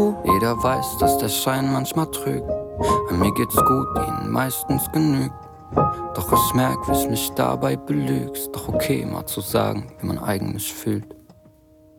du? Jeder weiß, dass der Schein manchmal trügt. An mir geht's gut, ihnen meistens genügt. Doch ich merk, wie es mich dabei belügst. Doch okay, mal zu sagen, wie man eigentlich fühlt.